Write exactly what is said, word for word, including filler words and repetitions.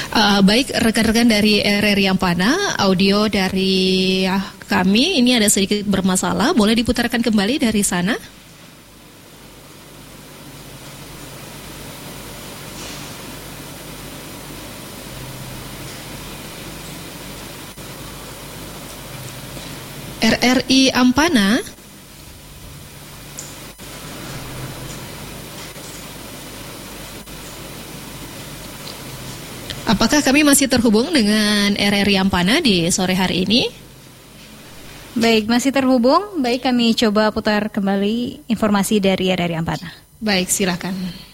Uh, baik rekan-rekan dari R R I Ampana, audio dari uh, kami ini ada sedikit bermasalah. Boleh diputarkan kembali dari sana? R R I Ampana. Apakah kami masih terhubung dengan R R I Ampana di sore hari ini? Baik, masih terhubung. Baik, kami coba putar kembali informasi dari R R I Ampana. Baik, silakan.